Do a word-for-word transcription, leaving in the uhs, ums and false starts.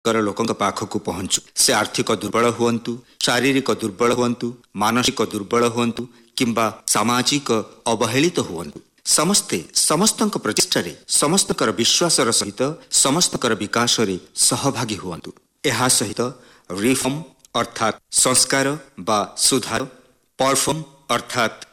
ଲୋକଙ୍କ ପାଖକୁ ପହଞ୍ଚୁ। ସେ ଆର୍ଥିକ ଦୁର୍ବଳ ହୁଅନ୍ତୁ, ଶାରୀରିକ ଦୁର୍ବଳ ହୁଅନ୍ତୁ, ମାନସିକ ଦୁର୍ବଳ ହୁଅନ୍ତୁ କିମ୍ବା ସାମାଜିକ ଅବହେଳିତ ହୁଅନ୍ତୁ, ସମସ୍ତେ ସମସ୍ତଙ୍କ ପ୍ରଚେଷ୍ଟାରେ ସମସ୍ତଙ୍କର ବିଶ୍ୱାସର ସହିତ ସମସ୍ତଙ୍କର ବିକାଶରେ ସହଭାଗୀ ହୁଅନ୍ତୁ। ଏହା ସହିତ ରିଫର୍ମ ଅର୍ଥାତ୍ ସଂସ୍କାର ବା ସୁଧାର, ପରଫର୍ମ ଅର୍ଥାତ୍